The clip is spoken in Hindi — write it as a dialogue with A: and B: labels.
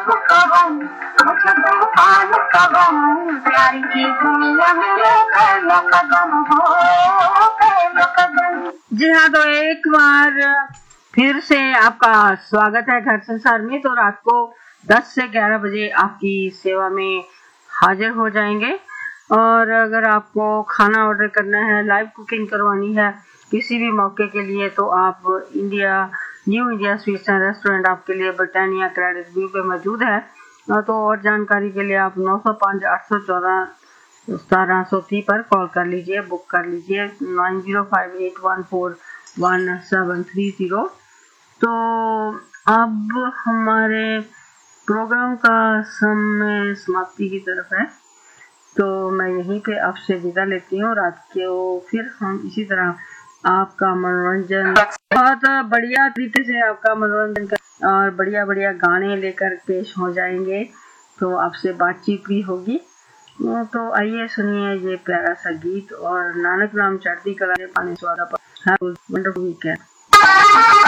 A: कबम, मुझे तूफान कबम, प्यार की दुनिया में पहला कदम हो, पहला कदम।
B: जी हाँ, तो एक बार फिर से आपका स्वागत है घर संसार में। तो रात को 10 से 11 बजे आपकी सेवा में हाजिर हो जाएंगे। और अगर आपको खाना ऑर्डर करना है, लाइव कुकिंग करवानी है किसी भी मौके के लिए, तो आप new India sweets and restaurant आपके लिए ब्रिटानिया क्रेडिट व्यू पे मौजूद है। तो और जानकारी के लिए आप 905 814 1730 पर कॉल कर लीजिए, बुक कर लीजिए 9058141730। तो अब हमारे प्रोग्राम का समय समाप्ति की तरफ है, तो मैं यहीं पे आपसे विदा लेती हूँ। रात को फिर हम इसी तरह आपका मनोरंजन बहुत बढ़िया तरीके से आपका मनोरंजन कर और बढ़िया बढ़िया गाने लेकर पेश हो जाएंगे, तो आपसे बातचीत भी होगी। तो आइए सुनिए ये प्यारा सा गीत और नानक नाम चढ़ती कला पानी स्वादा पर। Have a wonderful weekend.